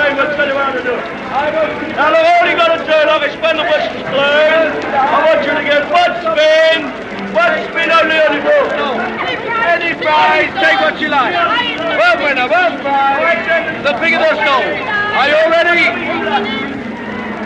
I'll tell you what to do. Now, look, all you got to do, look, is when the whistle's blown, I want you to get one spin only on the ball. Any prize, take what you like. One winner, one prize, the bigger the soul. Are you all ready?